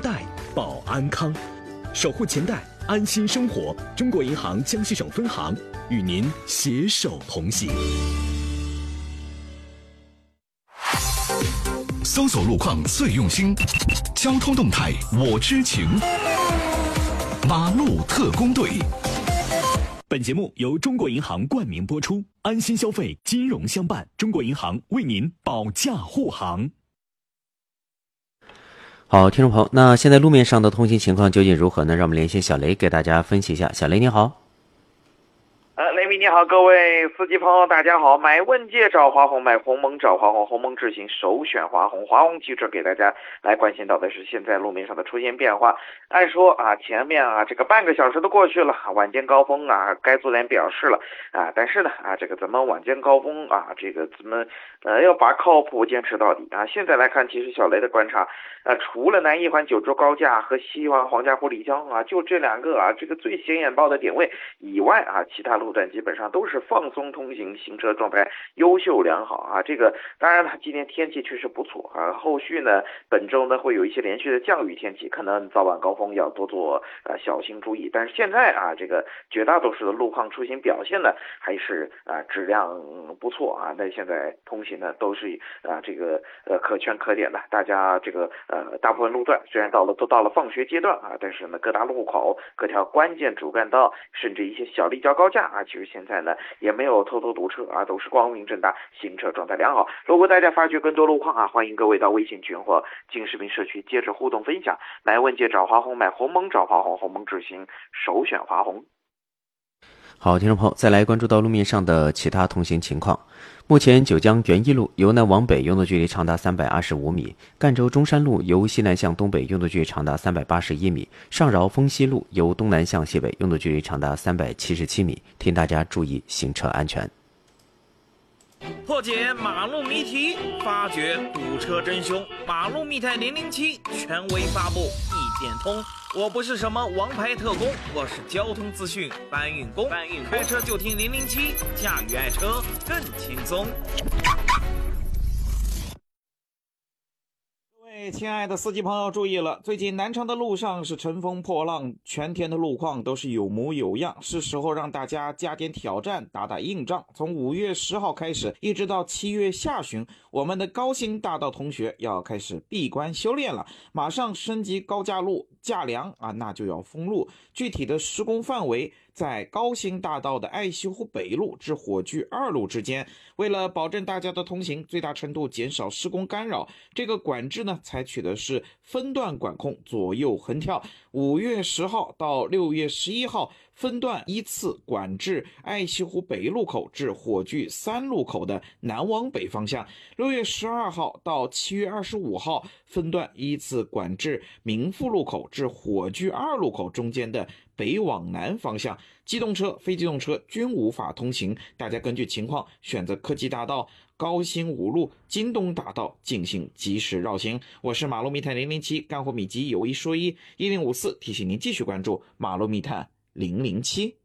贷保安康，守护钱贷，安心生活。中国银行江西省分行与您携手同行。 搜索路况最用心，交通动态我知情。马路特工队。 本节目由中国银行冠名播出，安心消费，金融相伴。中国银行为您保驾护航。 好，听众朋友，那现在路面上的通行情况究竟如何呢？让我们连线小雷给大家分析一下。小雷你好。 雷米你好，各位司机朋友大家好。买问界找华虹，买鸿蒙找华虹，鸿蒙智行首选华虹。华虹汽车给大家来关心到的是现在路面上的出现变化。按说前面这个半个小时都过去了，晚间高峰该做点表示了但是呢这个咱们晚间高峰这个咱们要把靠谱坚持到底现在来看，其实小雷的观察除了南一环九州高架和西环黄家湖丽江就这两个这个最显眼报的点位以外其他路段基本上都是放松通行，行车状态优秀良好这个当然了，今天天气确实不错后续呢本周呢会有一些连续的降雨天气，可能早晚高峰要多做小心注意。但是现在这个绝大多数的路况出行表现呢还是质量不错那现在通行呢都是这个可圈可点的。大家这个大部分路段虽然都到了放学阶段但是呢各大路口、各条关键主干道，甚至一些小立交高架其实现在呢也没有偷偷堵车都是光明正大，行车状态良好。如果大家发觉更多路况欢迎各位到微信群或进视频社区接着互动分享。买问界找华虹，买鸿蒙找华虹，鸿蒙智行首选华虹。 好，听众朋友，再来关注到路面上的其他通行情况。目前九江园艺路由南往北拥堵距离长达325米，赣州中山路由西南向东北拥堵距离长达381米，上饶丰西路由东南向西北拥堵距离长达377米，请大家注意行车安全。 破解马路谜题，发掘堵车真凶。马路密探007权威发布，一点通。我不是什么王牌特工，我是交通资讯搬运工。开车就听007，驾驭爱车更轻松。亲爱的司机朋友注意了，最近南昌的路上是乘风破浪，全天的路况都是有模有样，是时候让大家加点挑战，打打硬仗。从5月10号开始一直到7月下旬，我们的高新大道同学要开始闭关修炼了，马上升级高架路架梁那就要封路。具体的施工范围在高新大道的爱西湖北路至火炬2路之间。为了保证大家的通行，最大程度减少施工干扰，这个管制呢采取的是分段管控，左右横跳。5月10号到6月11号分段依次管制爱西湖北路口至火炬3路口的南往北方向。6月12号到7月25号分段依次管制民富路口至火炬2路口中间的北往南方向。机动车、非机动车均无法通行，大家根据情况选择科技大道、高新5路、京东大道进行及时绕行。我是马路密探007，干货秘籍有一说一，1054提醒您继续关注马路密探007。